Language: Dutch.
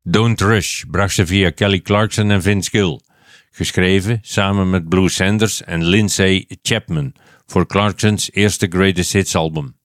Don't Rush bracht ze via Kelly Clarkson en Vince Gill, geschreven samen met Bruce Sanders en Lindsay Chapman voor Clarksons eerste Greatest Hits album.